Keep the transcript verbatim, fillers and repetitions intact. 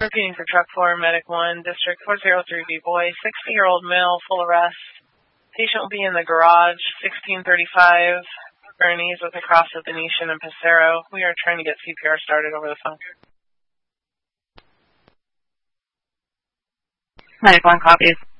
Repeating for truck four, medic one, district four zero three B boy, sixty-year-old male, full arrest. Patient will be in the garage, sixteen thirty-five, Bernice with across the Venetian and Passero. We are trying to get C P R started over the phone. Medic one copies.